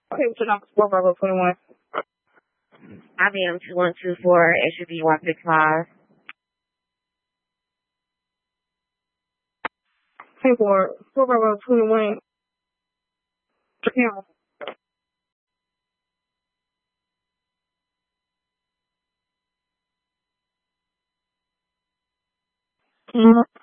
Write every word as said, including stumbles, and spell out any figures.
Okay, what's your number? four Bravo twenty-one. I B M two one two four, S U B one six five. Hey, for four Bravo twenty-one. Camera. Mm-hmm.